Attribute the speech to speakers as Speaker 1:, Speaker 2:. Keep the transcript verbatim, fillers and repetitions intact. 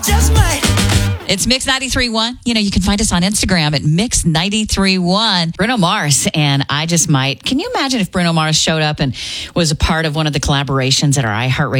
Speaker 1: just might.
Speaker 2: It's Mix ninety-three point one. You know, you can find us on Instagram at Mix ninety-three point one. Bruno Mars and I Just Might. Can you imagine if Bruno Mars showed up and was a part of one of the collaborations at our iHeartRadio